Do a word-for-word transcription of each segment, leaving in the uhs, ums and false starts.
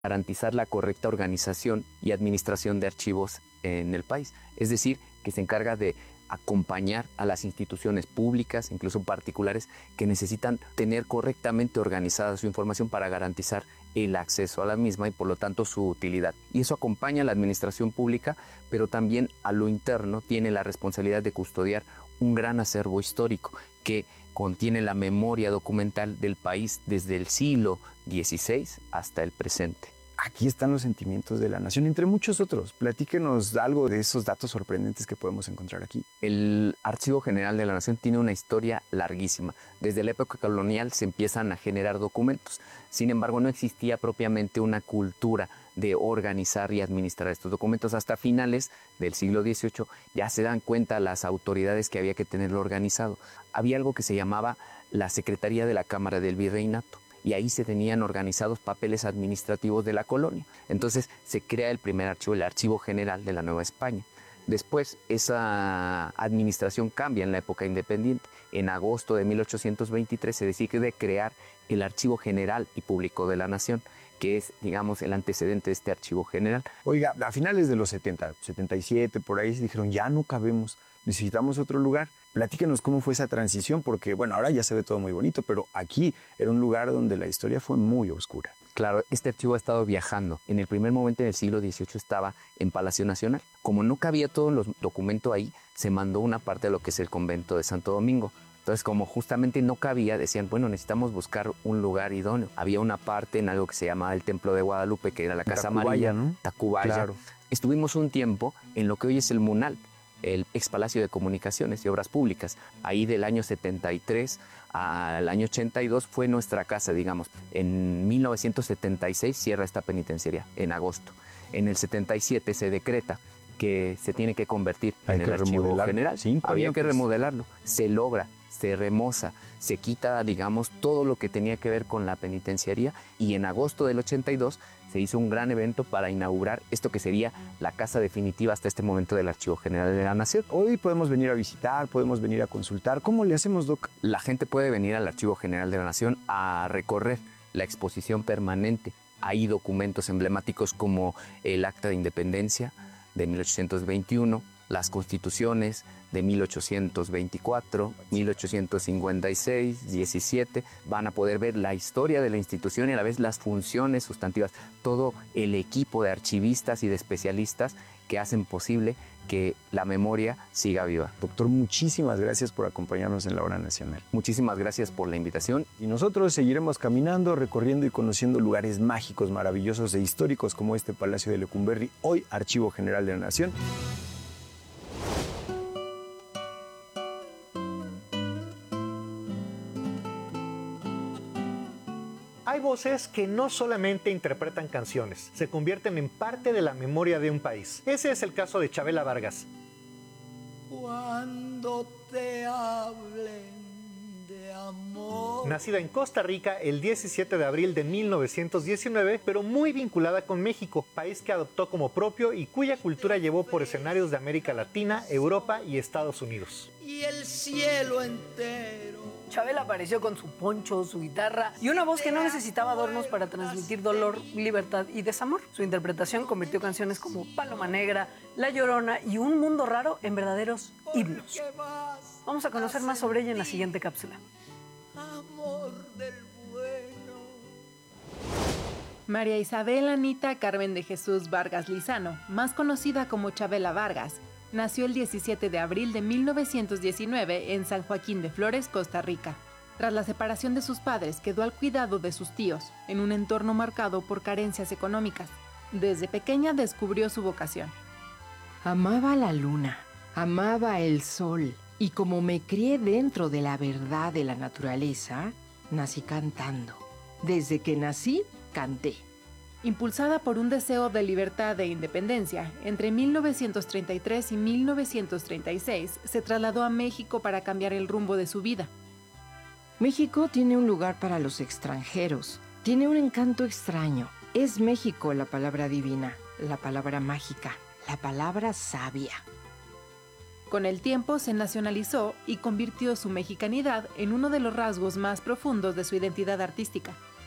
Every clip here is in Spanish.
garantizar la correcta organización y administración de archivos en el país. Es decir, que se encarga de acompañar a las instituciones públicas, incluso particulares, que necesitan tener correctamente organizada su información para garantizar el acceso a la misma y por lo tanto su utilidad. Y eso acompaña a la administración pública, pero también a lo interno tiene la responsabilidad de custodiar un gran acervo histórico que contiene la memoria documental del país desde el siglo dieciséis hasta el presente. Aquí están los sentimientos de la nación, entre muchos otros. Platíquenos algo de esos datos sorprendentes que podemos encontrar aquí. El Archivo General de la Nación tiene una historia larguísima. Desde la época colonial se empiezan a generar documentos. Sin embargo, no existía propiamente una cultura de organizar y administrar estos documentos. Hasta finales del siglo dieciocho ya se dan cuenta las autoridades que había que tenerlo organizado. Había algo que se llamaba la Secretaría de la Cámara del Virreinato, y ahí se tenían organizados papeles administrativos de la colonia. Entonces se crea el primer archivo, el Archivo General de la Nueva España. Después esa administración cambia en la época independiente. En agosto de mil ochocientos veintitrés se decide crear el Archivo General y Público de la Nación, que es, digamos, el antecedente de este Archivo General. Oiga, a finales de los setenta, setenta y siete, por ahí se dijeron, ya no cabemos, necesitamos otro lugar. Platíquenos cómo fue esa transición, porque bueno, ahora ya se ve todo muy bonito, pero aquí era un lugar donde la historia fue muy oscura. Claro, este archivo ha estado viajando. En el primer momento del siglo dieciocho estaba en Palacio Nacional. Como no cabía todo el documento ahí, se mandó una parte de lo que es el convento de Santo Domingo. Entonces, como justamente no cabía, decían, bueno, necesitamos buscar un lugar idóneo. Había una parte en algo que se llamaba el Templo de Guadalupe, que era la Casa Tacubaya, Amarilla, ¿no? Tacubaya. Claro. Estuvimos un tiempo en lo que hoy es el Munal, el ex Palacio de Comunicaciones y Obras Públicas. Ahí del año setenta y tres al año ochenta y dos fue nuestra casa, digamos. En mil novecientos setenta y seis cierra esta penitenciaría, en agosto. En el setenta y siete se decreta que se tiene que convertir Hay en que el archivo remodelar. general. Cinco Había años. que remodelarlo. Se logra, se remoza, se quita, digamos, todo lo que tenía que ver con la penitenciaría, y en agosto del ochenta y dos se hizo un gran evento para inaugurar esto que sería la casa definitiva hasta este momento del Archivo General de la Nación. Hoy podemos venir a visitar, podemos venir a consultar. ¿Cómo le hacemos, Doc? La gente puede venir al Archivo General de la Nación a recorrer la exposición permanente. Hay documentos emblemáticos como el Acta de Independencia de mil ochocientos veintiuno, las constituciones de mil ochocientos veinticuatro, mil ochocientos cincuenta y seis, diecisiete. Van a poder ver la historia de la institución y a la vez las funciones sustantivas, todo el equipo de archivistas y de especialistas que hacen posible que la memoria siga viva. Doctor, muchísimas gracias por acompañarnos en la Hora Nacional. Muchísimas gracias por la invitación. Y nosotros seguiremos caminando, recorriendo y conociendo lugares mágicos, maravillosos e históricos como este Palacio de Lecumberri, hoy Archivo General de la Nación. Hay voces que no solamente interpretan canciones, se convierten en parte de la memoria de un país. Ese es el caso de Chavela Vargas. Cuando te hablen de amor. Nacida en Costa Rica el diecisiete de abril de mil novecientos diecinueve, pero muy vinculada con México, país que adoptó como propio y cuya cultura llevó por escenarios de América Latina, Europa y Estados Unidos. Y el cielo entero. Chavela apareció con su poncho, su guitarra y una voz que no necesitaba adornos para transmitir dolor, libertad y desamor. Su interpretación convirtió canciones como Paloma Negra, La Llorona y Un Mundo Raro en verdaderos himnos. Vamos a conocer más sobre ella en la siguiente cápsula. Amor del bueno. María Isabel Anita Carmen de Jesús Vargas Lizano, más conocida como Chavela Vargas, nació el diecisiete de abril de mil novecientos diecinueve en San Joaquín de Flores, Costa Rica. Tras la separación de sus padres, quedó al cuidado de sus tíos, en un entorno marcado por carencias económicas. Desde pequeña descubrió su vocación. Amaba la luna, amaba el sol, y como me crié dentro de la verdad de la naturaleza, nací cantando. Desde que nací, canté. Impulsada por un deseo de libertad e independencia, entre mil novecientos treinta y tres y mil novecientos treinta y seis se trasladó a México para cambiar el rumbo de su vida. México tiene un lugar para los extranjeros, tiene un encanto extraño. Es México la palabra divina, la palabra mágica, la palabra sabia. Con el tiempo se nacionalizó y convirtió su mexicanidad en uno de los rasgos más profundos de su identidad artística.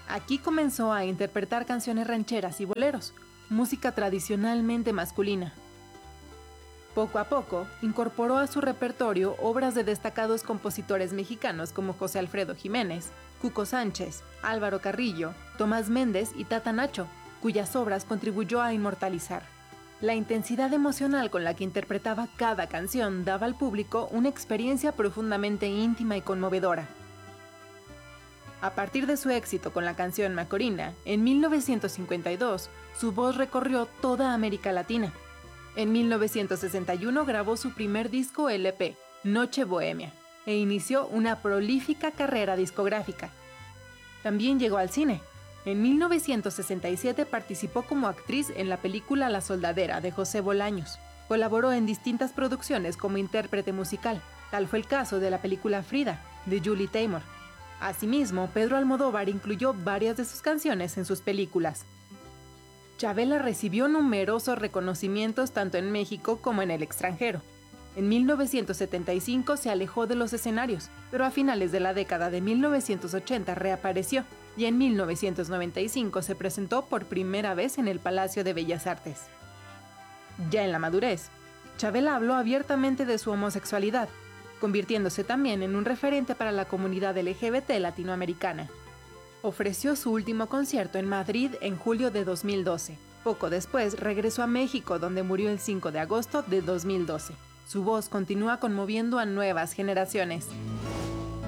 Aquí comenzó a interpretar canciones rancheras y boleros, música tradicionalmente masculina. Poco a poco, incorporó a su repertorio obras de destacados compositores mexicanos como José Alfredo Jiménez, Cuco Sánchez, Álvaro Carrillo, Tomás Méndez y Tata Nacho, cuyas obras contribuyó a inmortalizar. La intensidad emocional con la que interpretaba cada canción daba al público una experiencia profundamente íntima y conmovedora. A partir de su éxito con la canción Macorina, en mil novecientos cincuenta y dos, su voz recorrió toda América Latina. En mil novecientos sesenta y uno grabó su primer disco L P, Noche Bohemia, e inició una prolífica carrera discográfica. También llegó al cine. En mil novecientos sesenta y siete participó como actriz en la película La Soldadera de José Bolaños. Colaboró en distintas producciones como intérprete musical. Tal fue el caso de la película Frida, de Julie Taymor. Asimismo, Pedro Almodóvar incluyó varias de sus canciones en sus películas. Chabela recibió numerosos reconocimientos tanto en México como en el extranjero. En mil novecientos setenta y cinco se alejó de los escenarios, pero a finales de la década de mil novecientos ochenta reapareció y en mil novecientos noventa y cinco se presentó por primera vez en el Palacio de Bellas Artes. Ya en la madurez, Chabela habló abiertamente de su homosexualidad, convirtiéndose también en un referente para la comunidad L G B T latinoamericana. Ofreció su último concierto en Madrid en julio de dos mil doce. Poco después regresó a México, donde murió el cinco de agosto de dos mil doce. Su voz continúa conmoviendo a nuevas generaciones.